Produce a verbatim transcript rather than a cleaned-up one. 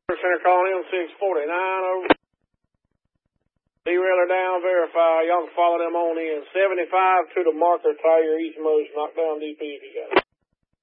Center calling in six forty-nine over. Derailer down, verify. Y'all can follow them on in. seventy-five to the marker, tire eastmost, knock down D P if you got it.